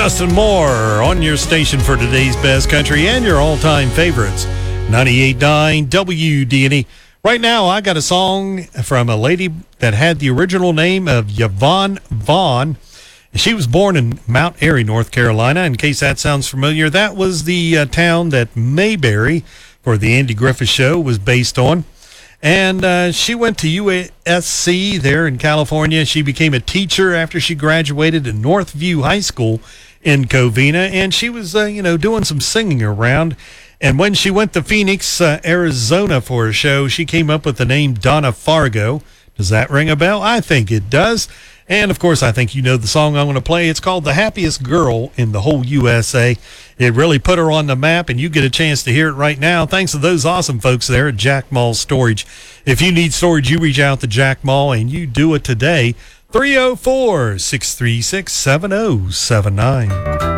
Dustin Moore on your station for today's best country and your all-time favorites, 98.9 WDNE. Right now, I got a song from a lady that had the original name of Yvonne Vaughn. She was born in Mount Airy, North Carolina. In case that sounds familiar, that was the town that Mayberry, for the Andy Griffith Show, was based on. And she went to USC there in California. She became a teacher after she graduated at Northview High School in Covina. And she was, doing some singing around. And when she went to Phoenix, Arizona for a show, she came up with the name Donna Fargo. Does that ring a bell? I think it does. And, of course, I think you know the song I'm going to play. It's called The Happiest Girl in the Whole USA. It really put her on the map, and you get a chance to hear it right now thanks to those awesome folks there at Jack Mall Storage. If you need storage, you reach out to Jack Mall, and you do it today. 304-636-7079.